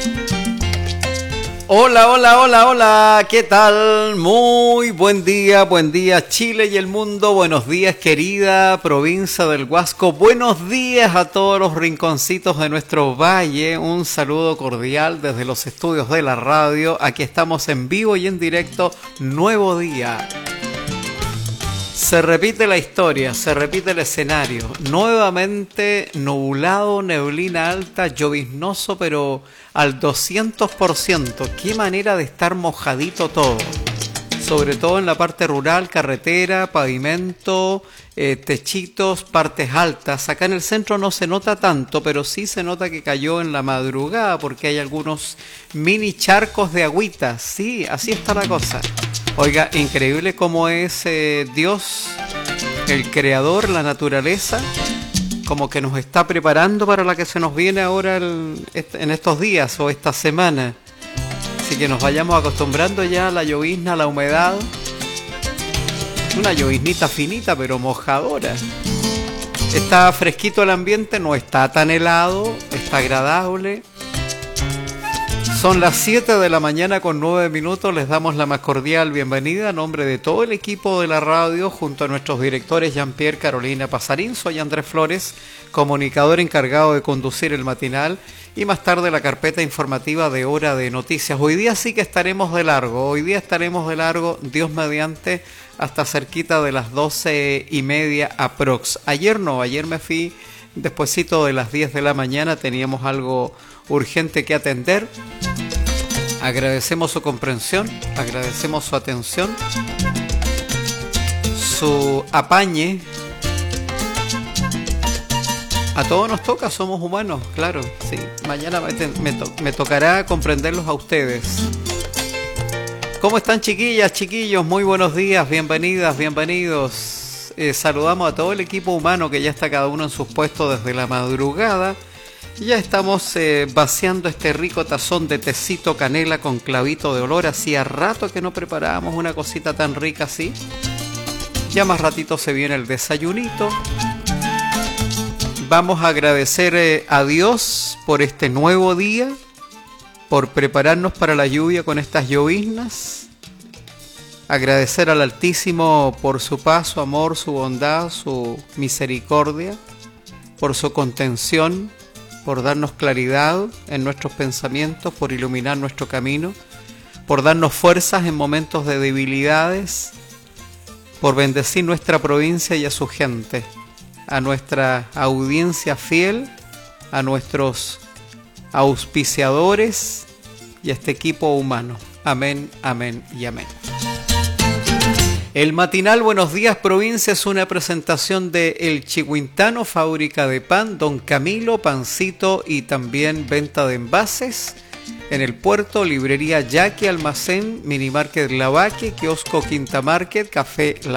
Hola, hola, hola, hola, ¿qué tal? Muy buen día Chile y el mundo, buenos días querida provincia del Huasco, buenos días a todos los rinconcitos de nuestro valle, un saludo cordial desde los estudios de la radio, aquí estamos en vivo y en directo, nuevo día. Se repite la historia, se repite el escenario, nuevamente nublado, neblina alta, lloviznoso pero al 200%, qué manera de estar mojadito todo, sobre todo en la parte rural, carretera, pavimento, techitos, partes altas, acá en el centro no se nota tanto, pero sí se nota que cayó en la madrugada porque hay algunos mini charcos de agüita, sí, así está la cosa. Oiga, increíble cómo es Dios, el creador, la naturaleza, como que nos está preparando para la que se nos viene ahora en estos días o esta semana. Así que nos vayamos acostumbrando ya a la llovizna, a la humedad. Una lloviznita finita pero mojadora. Está fresquito el ambiente, no está tan helado, está agradable. Son las 7 de la mañana con 9 minutos, les damos la más cordial bienvenida a nombre de todo el equipo de la radio, junto a nuestros directores Jean-Pierre, Carolina Pasarín, soy Andrés Flores, comunicador encargado de conducir el matinal y más tarde la carpeta informativa de Hora de Noticias. Hoy día sí que estaremos de largo, Dios mediante, hasta cerquita de las 12:30 aprox. Ayer me fui despuesito de las 10 de la mañana, teníamos algo urgente que atender. Agradecemos su comprensión, agradecemos su atención, su apañe. A todos nos toca, somos humanos, claro, sí. Mañana me tocará comprenderlos a ustedes. ¿Cómo están, chiquillas, chiquillos? Muy buenos días, bienvenidas, bienvenidos. Saludamos a todo el equipo humano que ya está cada uno en sus puestos desde la madrugada. Ya estamos vaciando este rico tazón de tecito canela con clavito de olor. Hacía rato que no preparábamos una cosita tan rica así. Ya más ratito se viene el desayunito. Vamos a agradecer a Dios por este nuevo día, por prepararnos para la lluvia con estas lloviznas. Agradecer al Altísimo por su paz, su amor, su bondad, su misericordia, por su contención, por darnos claridad en nuestros pensamientos, por iluminar nuestro camino, por darnos fuerzas en momentos de debilidades, por bendecir nuestra provincia y a su gente, a nuestra audiencia fiel, a nuestros auspiciadores y a este equipo humano. Amén, amén y amén. El matinal Buenos Días Provincia es una presentación de El Chihuintano, fábrica de pan, Don Camilo, pancito y también venta de envases. En el puerto, librería Yaqui, almacén, minimarket Lavaque, kiosco Quinta Market, café La